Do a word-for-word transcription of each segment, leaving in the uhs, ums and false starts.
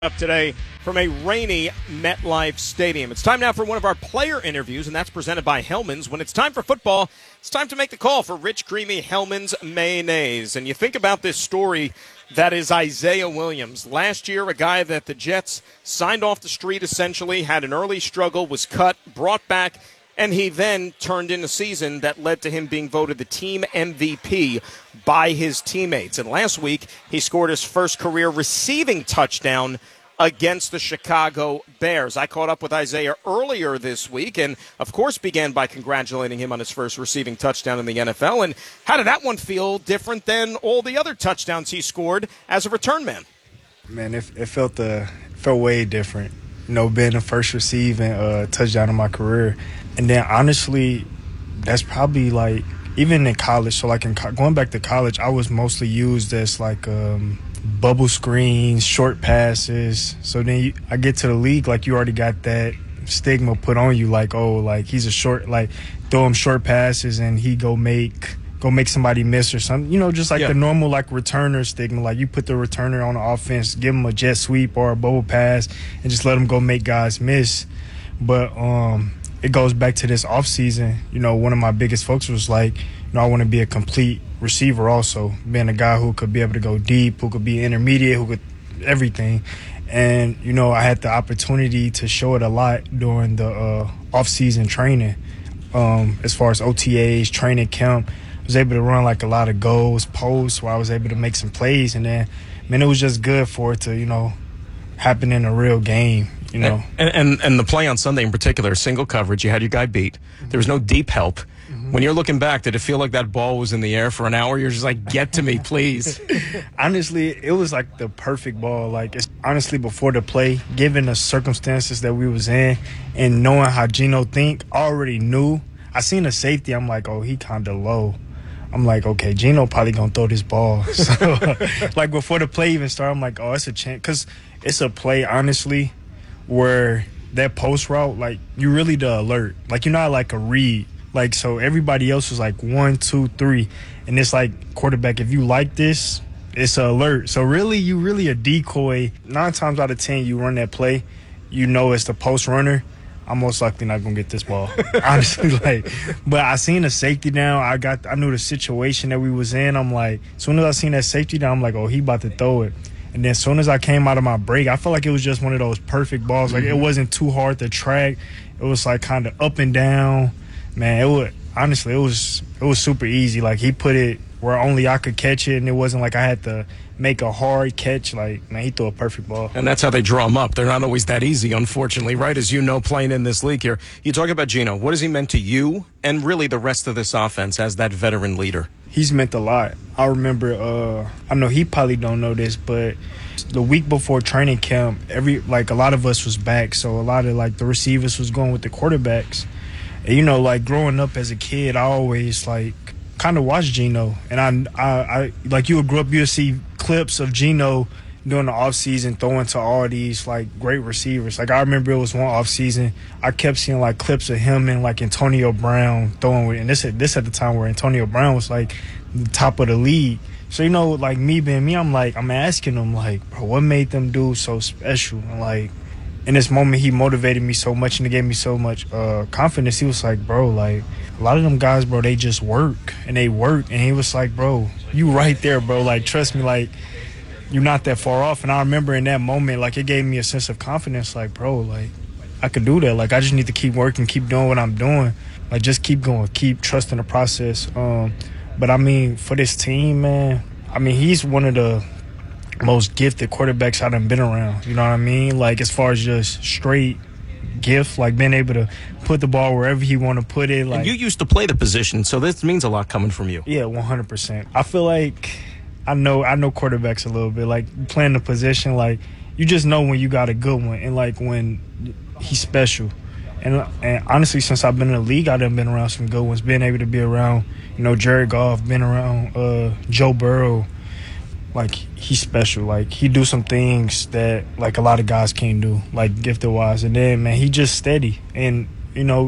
Up today from a rainy MetLife Stadium. It's time now for one of our player interviews, and that's presented by Hellmann's. When it's time for football, it's time to make the call for rich, creamy Hellmann's mayonnaise. And you think about this story that is Isaiah Williams. Last year, a guy that the Jets signed off the street essentially, had an early struggle, was cut, brought back, and he then turned in a season that led to him being voted the team M V P by his teammates. And last week, he scored his first career receiving touchdown against the Chicago Bears. I caught up with Isaiah earlier this week and, of course, began by congratulating him on his first receiving touchdown in the N F L. And how did that one feel different than all the other touchdowns he scored as a return man? Man, it, it felt uh, it felt way different, you know, being the first receiving uh, touchdown in my career. And then, honestly, that's probably, like, even in college, so, like, in co- going back to college, I was mostly used as, like, um, bubble screens, short passes. So then you, I get to the league, like, you already got that stigma put on you, like, oh, like, he's a short, like, throw him short passes and he go make go make somebody miss or something. You know, just like yeah. the normal, like, returner stigma. Like, you put the returner on the offense, give him a jet sweep or a bubble pass, and just let him go make guys miss. But um, it goes back to this offseason. You know, one of my biggest focus was, like, you know, I want to be a complete receiver also, being a guy who could be able to go deep, who could be intermediate, who could everything. And, you know, I had the opportunity to show it a lot during the uh, off-season training um, as far as O T As, training camp. I was able to run, like, a lot of goals, posts, where I was able to make some plays. And then, man, it was just good for it to, you know, happen in a real game. You know, and, and and the play on Sunday in particular, single coverage, you had your guy beat. There was no deep help. Mm-hmm. When you're looking back, did it feel like that ball was in the air for an hour? You're just like, get to me, please. Honestly, it was like the perfect ball. Like, it's honestly before the play, given the circumstances that we was in and knowing how Geno think, I already knew. I seen the safety. I'm like, oh, he kind of low. I'm like, okay, Geno probably going to throw this ball. So, like, before the play even started, I'm like, oh, it's a chance. Because it's a play, honestly, where that post route, like, you really the alert. Like, you're not like a read. Like, so everybody else was like one, two, three. And it's like, quarterback, if you like this, it's an alert. So really, you really a decoy. Nine times out of ten, you run that play, you know it's the post runner. I'm most likely not going to get this ball. Honestly, like, but I seen the safety down. I got, I knew the situation that we was in. I'm like, as soon as I seen that safety down, I'm like, oh, he about to throw it. And then as soon as I came out of my break, I felt like it was just one of those perfect balls. Like, it wasn't too hard to track. It was, like, kind of up and down. Man, it was honestly, it was it was super easy. Like, he put it where only I could catch it, and it wasn't like I had to make a hard catch. Like, man, he threw a perfect ball. And that's how they draw them up. They're not always that easy, unfortunately, right? As you know, playing in this league here. You talk about Geno. What has he meant to you and really the rest of this offense as that veteran leader? He's meant a lot. I remember, uh, I know he probably don't know this, but the week before training camp, every like a lot of us was back, so a lot of like the receivers was going with the quarterbacks. And, you know, like growing up as a kid, I always like kind of watched Geno, and I, I, I like you would grow up, you'd see clips of Geno during the off season throwing to all these like great receivers. Like, I remember it was one off season, I kept seeing like clips of him and like Antonio Brown throwing with, and this this at the time where Antonio Brown was like the top of the league. So, you know, like me being me, I'm like, I'm asking him like, bro, what made them do so special? And like, in this moment, he motivated me so much and it gave me so much uh, confidence. He was like, bro, like, a lot of them guys, bro, they just work and they work. And he was like, bro, you right there, bro. Like, trust me, like, you're not that far off. And I remember in that moment, like, it gave me a sense of confidence. Like, bro, like, I could do that. Like, I just need to keep working, keep doing what I'm doing. Like, just keep going, keep trusting the process. Um, but, I mean, for this team, man, I mean, he's one of the most gifted quarterbacks I done been around. You know what I mean? Like, as far as just straight gift, like being able to put the ball wherever he want to put it. Like, and you used to play the position, so this means a lot coming from you. Yeah, one hundred percent. I feel like I know I know quarterbacks a little bit. Like, playing the position, like, you just know when you got a good one and, like, when he's special. And, and honestly, since I've been in the league, I've been around some good ones. Being able to be around, you know, Jared Goff, been around uh, Joe Burrow. Like, he's special. Like, he do some things that, like, a lot of guys can't do, like, gifted-wise. And then, man, he just steady. And, you know,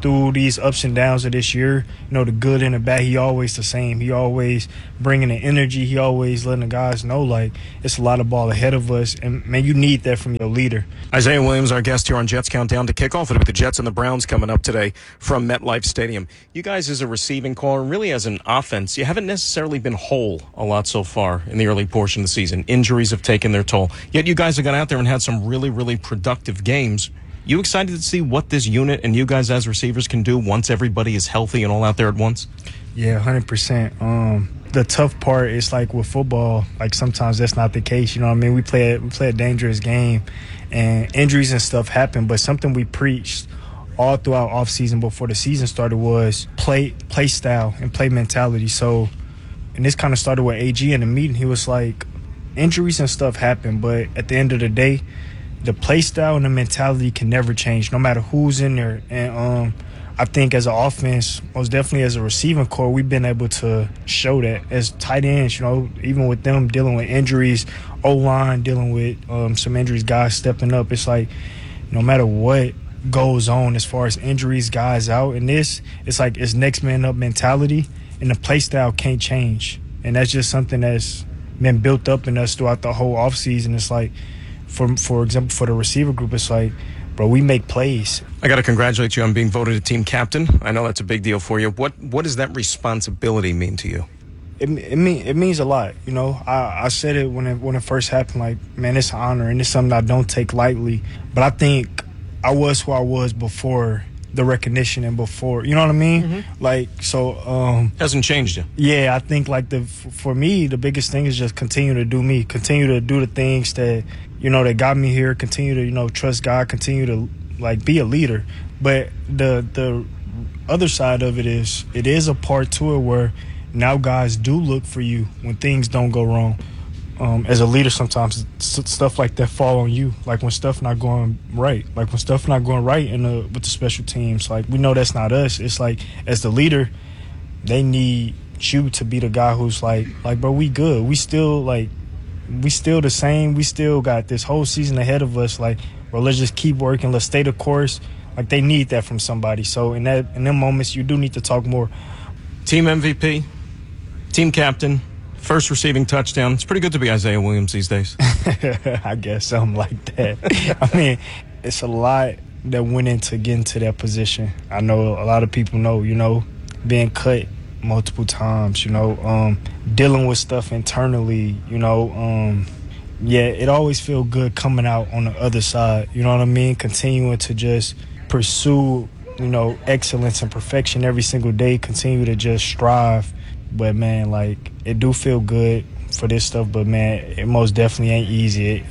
through these ups and downs of this year, you know, the good and the bad, he always the same. He always bringing the energy. He always letting the guys know, like, it's a lot of ball ahead of us. And, man, you need that from your leader. Isaiah Williams, our guest here on Jets Countdown to Kickoff. It'll be the Jets and the Browns coming up today from MetLife Stadium. You guys as a receiving core, really as an offense, you haven't necessarily been whole a lot so far in the early portion of the season. Injuries have taken their toll. Yet you guys have gone out there and had some really, really productive games. You excited to see what this unit and you guys as receivers can do once everybody is healthy and all out there at once? Yeah, one hundred percent. Um, the tough part is, like, with football, like, sometimes that's not the case. You know what I mean? We play a, we play a dangerous game, and injuries and stuff happen. But something we preached all throughout offseason before the season started was play play style and play mentality. So, and this kind of started with A G in the meeting. He was like, injuries and stuff happen, but at the end of the day, the play style and the mentality can never change, no matter who's in there. And um, I think as an offense, most definitely as a receiving core, we've been able to show that as tight ends. You know, even with them dealing with injuries, O-line dealing with um, some injuries, guys stepping up. It's like no matter what goes on as far as injuries, guys out, and this, it's like it's next man up mentality, and the play style can't change. And that's just something that's been built up in us throughout the whole offseason. It's like, For for example, for the receiver group, it's like, bro, we make plays. I got to congratulate you on being voted a team captain. I know that's a big deal for you. What what does that responsibility mean to you? It it mean it means a lot. You know, I, I said it when it when it first happened. Like, man, it's an honor and it's something I don't take lightly. But I think I was who I was before the recognition and before, you know what I mean? Mm-hmm. Like, so um hasn't changed you. Yeah, I think like the for me the biggest thing is just continue to do me, continue to do the things that, you know, that got me here, continue to, you know, trust God, continue to, like, be a leader. But the the other side of it is, it is a part to it where now guys do look for you when things don't go wrong. Um, as a leader, sometimes stuff like that fall on you, like when stuff not going right, like when stuff not going right in the, with the special teams. Like, we know that's not us. It's like, as the leader, they need you to be the guy who's like, like, bro, we good. We still, like, we still the same. We still got this whole season ahead of us. Like, bro, let's just keep working. Let's stay the course. Like, they need that from somebody. So in that in them moments, you do need to talk more. Team M V P, team captain, first receiving touchdown. It's pretty good to be Isaiah Williams these days. I guess something like that. I mean, it's a lot that went into getting to that position. I know a lot of people know, you know, being cut multiple times, you know, um, dealing with stuff internally, you know. Um, yeah, it always feel good coming out on the other side, you know what I mean? Continuing to just pursue, you know, excellence and perfection every single day, continue to just strive. But, man, like, it do feel good for this stuff, but, man, it most definitely ain't easy. It,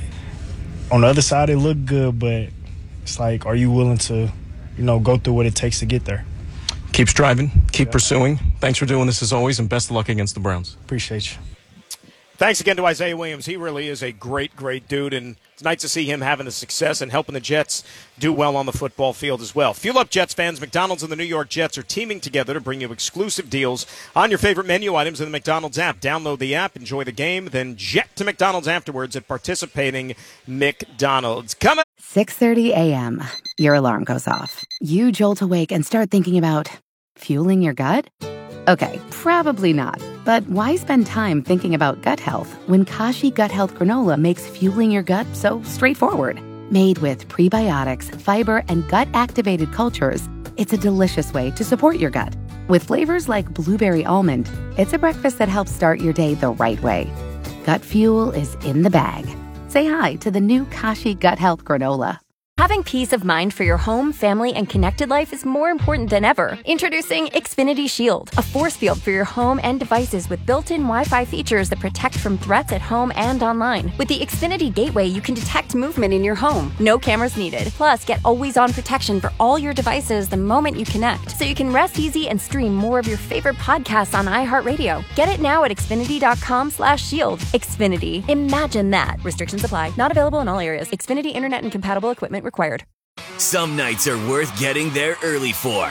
on the other side, it look good, but it's like, are you willing to, you know, go through what it takes to get there? Keep striving, keep yeah. pursuing. Thanks for doing this as always, and best of luck against the Browns. Appreciate you. Thanks again to Isaiah Williams. He really is a great, great dude, and it's nice to see him having the success and helping the Jets do well on the football field as well. Fuel up, Jets fans. McDonald's and the New York Jets are teaming together to bring you exclusive deals on your favorite menu items in the McDonald's app. Download the app, enjoy the game, then jet to McDonald's afterwards at participating McDonald's. Coming. six thirty a.m. Your alarm goes off. You jolt awake and start thinking about fueling your gut? Okay, probably not. But why spend time thinking about gut health when Kashi Gut Health Granola makes fueling your gut so straightforward? Made with prebiotics, fiber, and gut-activated cultures, it's a delicious way to support your gut. With flavors like blueberry almond, it's a breakfast that helps start your day the right way. Gut fuel is in the bag. Say hi to the new Kashi Gut Health Granola. Having peace of mind for your home, family, and connected life is more important than ever. Introducing Xfinity Shield, a force field for your home and devices with built-in Wi-Fi features that protect from threats at home and online. With the Xfinity Gateway, you can detect movement in your home. No cameras needed. Plus, get always-on protection for all your devices the moment you connect, so you can rest easy and stream more of your favorite podcasts on iHeartRadio. Get it now at Xfinity.com slash shield. Xfinity. Imagine that. Restrictions apply. Not available in all areas. Xfinity Internet and compatible equipment required. Some nights are worth getting there early for.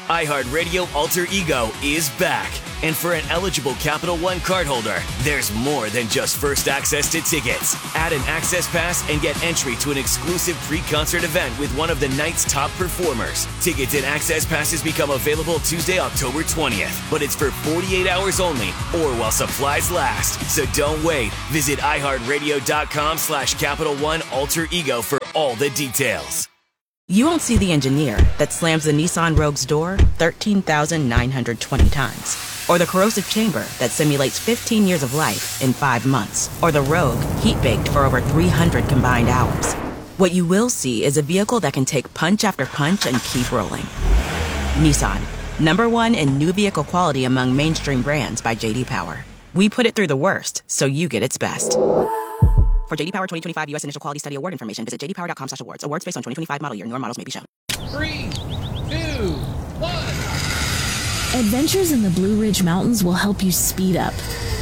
iHeartRadio Alter Ego is back. And for an eligible Capital One cardholder, there's more than just first access to tickets. Add an access pass and get entry to an exclusive pre-concert event with one of the night's top performers. Tickets and access passes become available Tuesday, October twentieth, but it's for forty-eight hours only or while supplies last. So don't wait. Visit iHeartRadio.com slash Capital One Alter Ego for all the details. You won't see the engineer that slams the Nissan Rogue's door thirteen thousand nine hundred twenty times. Or the corrosive chamber that simulates fifteen years of life in five months. Or the Rogue heat-baked for over three hundred combined hours. What you will see is a vehicle that can take punch after punch and keep rolling. Nissan, number one in new vehicle quality among mainstream brands by J D Power. We put it through the worst, so you get its best. For J D Power twenty twenty-five U S Initial Quality Study Award information, visit j d power dot com slash awards. Awards based on twenty twenty-five model year. Newer models may be shown. Three, two, one. Adventures in the Blue Ridge Mountains will help you speed up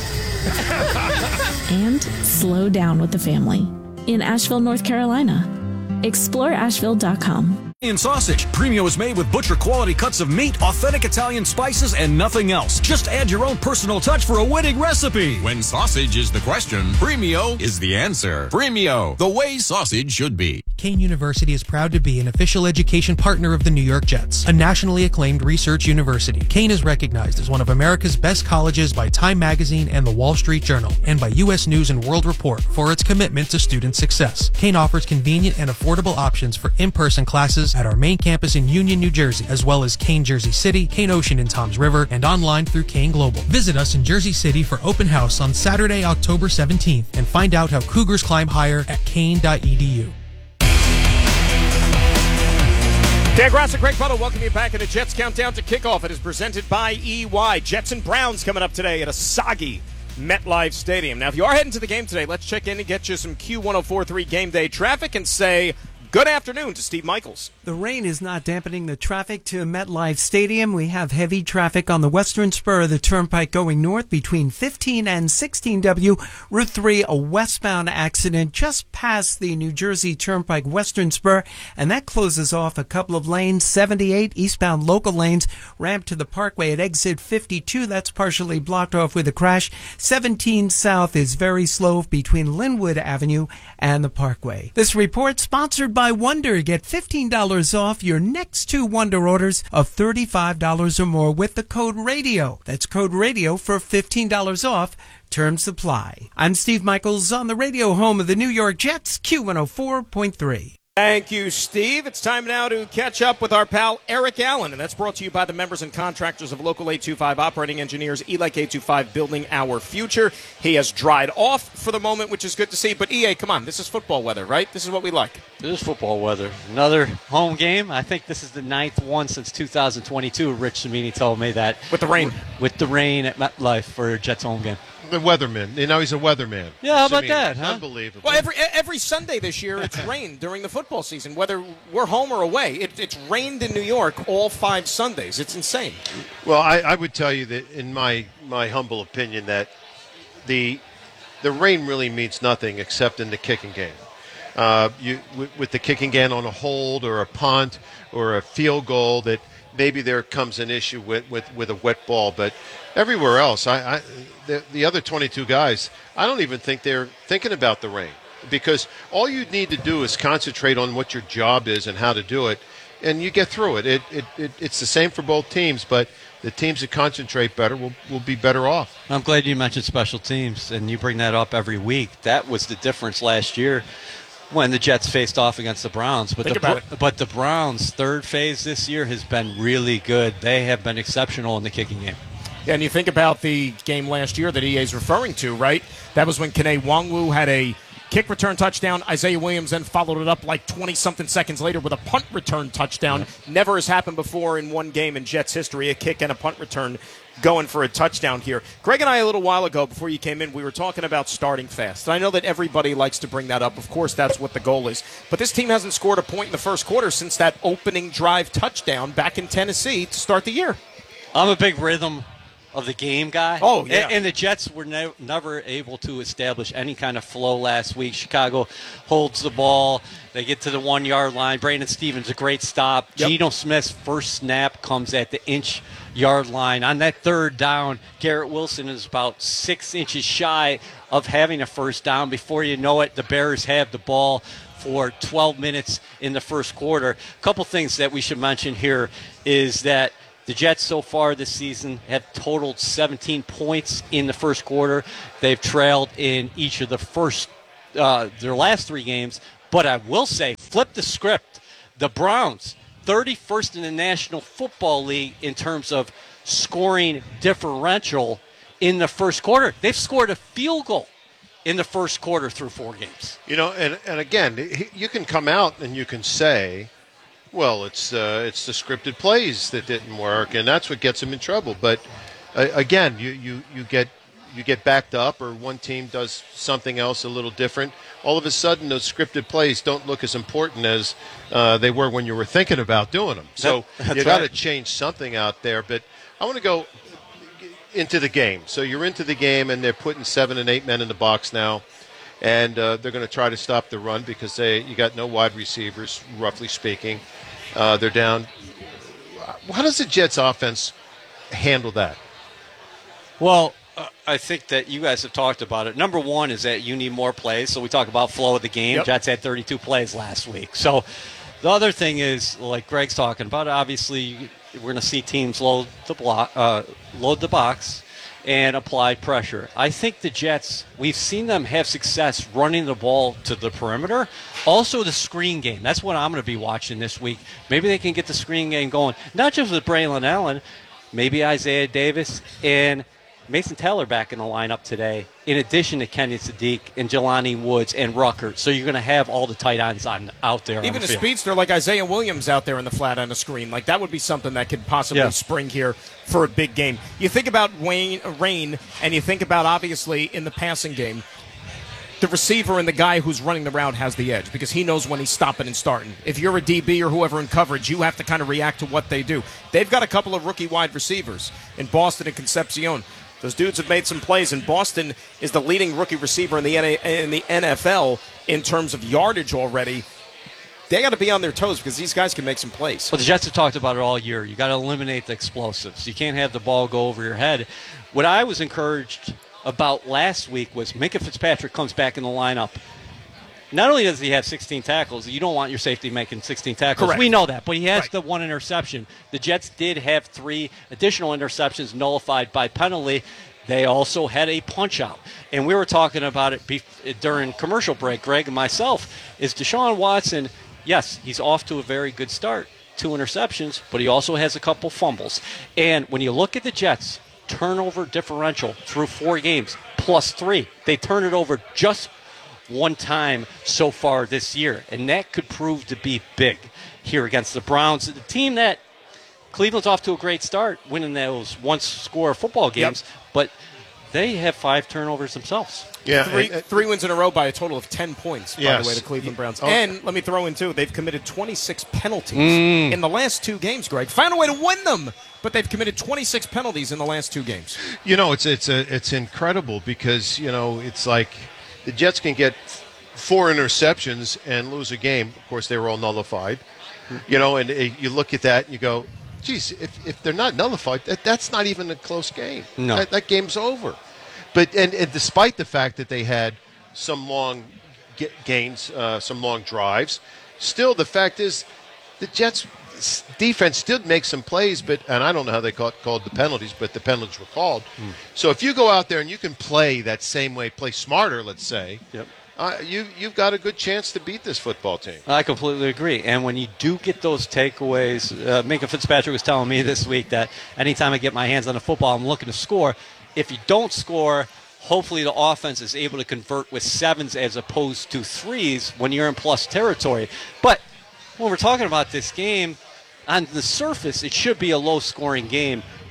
and slow down with the family in Asheville, North Carolina. explore asheville dot com. Italian sausage. Premio is made with butcher quality cuts of meat, authentic Italian spices, and nothing else. Just add your own personal touch for a winning recipe. When sausage is the question, Premio is the answer. Premio, the way sausage should be. Kean University is proud to be an official education partner of the New York Jets, a nationally acclaimed research university. Kean is recognized as one of America's best colleges by Time Magazine and the Wall Street Journal, and by U S News and World Report for its commitment to student success. Kean offers convenient and affordable options for in-person classes at our main campus in Union, New Jersey, as well as Kean Jersey City, Kean Ocean in Toms River, and online through Kean Global. Visit us in Jersey City for open house on Saturday, October seventeenth, and find out how Cougars climb higher at kean dot e d u. Dan Grass and Craig Butler welcome you back in the Jets Countdown to Kickoff. It is presented by E Y. Jets and Browns coming up today at a soggy MetLife Stadium. Now, if you are heading to the game today, let's check in and get you some Q one oh four point three game day traffic and say good afternoon to Steve Michaels. The rain is not dampening the traffic to MetLife Stadium. We have heavy traffic on the western spur of the Turnpike going north between fifteen and sixteen W. Route three, a westbound accident just past the New Jersey Turnpike western spur, and that closes off a couple of lanes. seventy-eight eastbound local lanes, ramp to the Parkway at exit fifty-two. That's partially blocked off with a crash. seventeen south is very slow between Linwood Avenue and the Parkway. This report sponsored by Wonder. Get fifteen dollars off your next two Wonder orders of thirty-five dollars or more with the code RADIO. That's code RADIO for fifteen dollars off. Terms apply. I'm Steve Michaels on the radio home of the New York Jets, Q one oh four point three. Thank you, Steve. It's time now to catch up with our pal Eric Allen, and that's brought to you by the members and contractors of Local eight two five Operating Engineers, E L E C eight two five, building our future. He has dried off for the moment, which is good to see, but E A, come on, this is football weather, right? This is what we like. It is football weather. Another home game. I think this is the ninth one since two thousand twenty-two. Rich Cimini told me that. With the rain. With the rain at MetLife for a Jets home game. The weatherman. You know, he's a weatherman. Yeah, how about Cimini. that, huh? Unbelievable. Well, every every Sunday this year, it's rained during the football season, whether we're home or away. It, it's rained in New York all five Sundays. It's insane. Well, I, I would tell you that, in my, my humble opinion, that the the rain really means nothing except in the kicking game. Uh, you with, with the kicking game on a hold or a punt or a field goal, that maybe there comes an issue with, with, with a wet ball, but everywhere else, I, I the, the other twenty-two guys, I don't even think they're thinking about the rain, because all you need to do is concentrate on what your job is and how to do it, and you get through it. It, it, it it's the same for both teams, but the teams that concentrate better will, will be better off. I'm glad you mentioned special teams, and you bring that up every week. That was the difference last year when the Jets faced off against the Browns. But Think the, about it. But the Browns' third phase this year has been really good. They have been exceptional in the kicking game. Yeah, and you think about the game last year that E A is referring to, right? That was when Kene Nwangwu had a kick return touchdown. Isaiah Williams then followed it up like twenty-something seconds later with a punt return touchdown. Yeah. Never has happened before in one game in Jets history, a kick and a punt return going for a touchdown here. Greg and I, a little while ago, before you came in, we were talking about starting fast. And I know that everybody likes to bring that up. Of course, that's what the goal is. But this team hasn't scored a point in the first quarter since that opening drive touchdown back in Tennessee to start the year. I'm a big rhythm of the game guy. Oh, yeah. And, and the Jets were ne- never able to establish any kind of flow last week. Chicago holds the ball. They get to the one-yard line. Brandon Stevens, a great stop. Yep. Geno Smith's first snap comes at the inch-yard line. On that third down, Garrett Wilson is about six inches shy of having a first down. Before you know it, the Bears have the ball for twelve minutes in the first quarter. A couple things that we should mention here is that the Jets so far this season have totaled seventeen points in the first quarter. They've trailed in each of the first, uh, their last three games. But I will say, flip the script. The Browns, thirty-first in the National Football League in terms of scoring differential in the first quarter. They've scored a field goal in the first quarter through four games. You know, and, and again, you can come out and you can say, well, it's uh, it's the scripted plays that didn't work, and that's what gets them in trouble. But uh, again, you, you, you get you get backed up, or one team does something else a little different. All of a sudden, those scripted plays don't look as important as uh, they were when you were thinking about doing them. So That, you got to right. change something out there. But I want to go into the game. So you're into the game, and they're putting seven and eight men in the box now. And uh, they're going to try to stop the run because they you got no wide receivers, roughly speaking. Uh, they're down. How does the Jets offense handle that? Well, uh, I think that you guys have talked about it. Number one is that you need more plays. So we talk about flow of the game. Yep. Jets had thirty-two plays last week. So the other thing is, like Greg's talking about, obviously we're going to see teams load the block, uh, load the box, and apply pressure. I think the Jets, we've seen them have success running the ball to the perimeter. Also the screen game. That's what I'm going to be watching this week. Maybe they can get the screen game going. Not just with Braylon Allen, maybe Isaiah Davis and Mason Taylor back in the lineup today, in addition to Kenyon Sadiq and Jelani Woods and Rucker. So you're going to have all the tight ends on, out there. Even on the a field. speedster like Isaiah Williams out there in the flat on the screen. Like, that would be something that could possibly Yeah. spring here for a big game. You think about Wayne Rain, and you think about, obviously, in the passing game, the receiver and the guy who's running the route has the edge because he knows when he's stopping and starting. If you're a D B or whoever in coverage, you have to kind of react to what they do. They've got a couple of rookie wide receivers in Boston and Concepcion. Those dudes have made some plays, and Boston is the leading rookie receiver in the in the N F L in terms of yardage already. They got to be on their toes because these guys can make some plays. Well, the Jets have talked about it all year. You got to eliminate the explosives. You can't have the ball go over your head. What I was encouraged about last week was Minkah Fitzpatrick comes back in the lineup. Not only does he have sixteen tackles, you don't want your safety making sixteen tackles. Correct. We know that, but he has Right. the one interception. The Jets did have three additional interceptions nullified by penalty. They also had a punch-out. And we were talking about it be- during commercial break, Greg and myself, is Deshaun Watson, yes, he's off to a very good start, two interceptions, but he also has a couple fumbles. And when you look at the Jets, turnover differential through four games, plus three. They turn it over just one time so far this year, and that could prove to be big here against the Browns, the team that Cleveland's off to a great start, winning those one-score football games, yep. but they have five turnovers themselves. Yeah, three, uh, three wins in a row by a total of ten points, by yes. the way, the Cleveland Browns. Oh. And let me throw in, too, they've committed twenty-six penalties Mm. in the last two games, Greg. Found a way to win them, but they've committed twenty-six penalties in the last two games. You know, it's it's a, it's incredible because, you know, it's like the Jets can get four interceptions and lose a game. Of course, they were all nullified. You know, and uh, you look at that and you go, geez, if, if they're not nullified, that, that's not even a close game. No. That, that game's over. But and, and despite the fact that they had some long g- gains, uh, some long drives, still the fact is the Jets' defense did make some plays, but and I don't know how they called, called the penalties, but the penalties were called. Mm. So if you go out there and you can play that same way, play smarter, let's say, yep. uh, you, you've got a good chance to beat this football team. I completely agree. And when you do get those takeaways, uh, Minkah Fitzpatrick was telling me this week that anytime I get my hands on the football, I'm looking to score. If you don't score, hopefully the offense is able to convert with sevens as opposed to threes when you're in plus territory. But when we're talking about this game, on the surface, it should be a low-scoring game.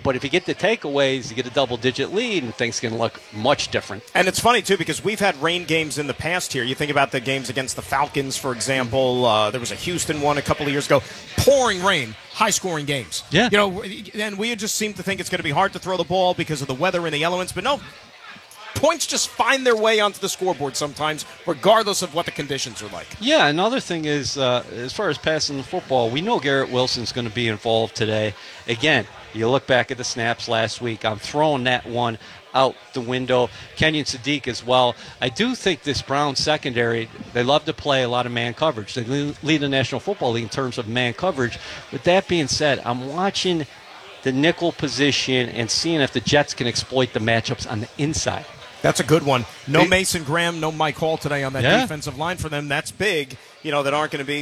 But if you get the takeaways, you get a double-digit lead, and things can look much different. And it's funny, too, because we've had rain games in the past here. You think about the games against the Falcons, for example. Uh, there was a Houston one a couple of years ago. Pouring rain, high-scoring games. Yeah. You know, and we just seem to think it's going to be hard to throw the ball because of the weather and the elements. But no, points just find their way onto the scoreboard sometimes, regardless of what the conditions are like. Yeah, another thing is, uh, as far as passing the football, we know Garrett Wilson's going to be involved today. Again, you look back at the snaps last week. I'm throwing that one out the window. Kenyon Sadiq as well. I do think this Brown secondary, they love to play a lot of man coverage. They lead the National Football League in terms of man coverage. With that being said, I'm watching the nickel position and seeing if the Jets can exploit the matchups on the inside. That's a good one. No Mason Graham, no Mike Hall today on that yeah. defensive line for them. That's big, you know, that aren't going to be